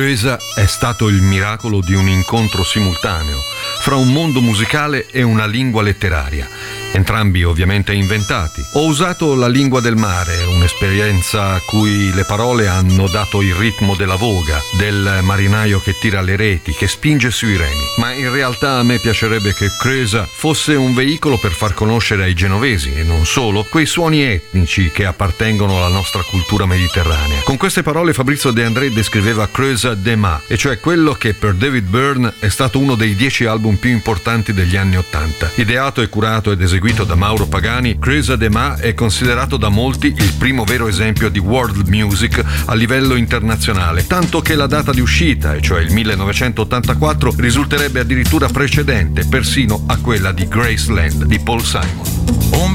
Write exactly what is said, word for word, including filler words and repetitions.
Creusa è stato il miracolo di un incontro simultaneo fra un mondo musicale e una lingua letteraria, entrambi ovviamente inventati. Ho usato la lingua del mare, un'esperienza a cui le parole hanno dato il ritmo della voga, del marinaio che tira le reti, che spinge sui remi. Ma in realtà a me piacerebbe che Creusa fosse un veicolo per far conoscere ai genovesi, e non solo, quei suoni etnici che appartengono alla nostra cultura mediterranea. Con queste parole Fabrizio De André descriveva Creusa Demain, e cioè quello che per David Byrne è stato uno dei dieci album più importanti degli anni Ottanta. Ideato e curato ed eseguito da Mauro Pagani, Creusa Demain è considerato da molti il primo vero esempio di world music a livello internazionale, tanto che la data di uscita, e cioè il millenovecentottantaquattro, risulterebbe addirittura precedente persino a quella di Graceland di Paul Simon.